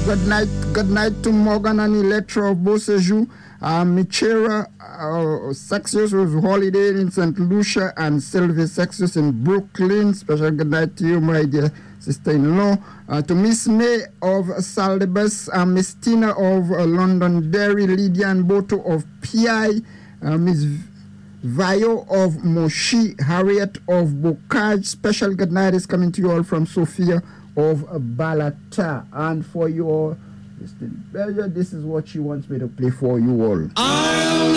Good night to Morgan and Electra of Beausejour. Michera Sexius with Holiday in St. Lucia and Sylvia Sexius in Brooklyn. Special good night to you, my dear sister-in-law. To Miss May of Saldebus, Miss Tina of Londonderry, Lydia and Boto of PI, Miss Vayo of Moshi, Harriet of Bocage. Special good night is coming to you all from Sophia of Balata. And for your pleasure, this is what she wants me to play for you all.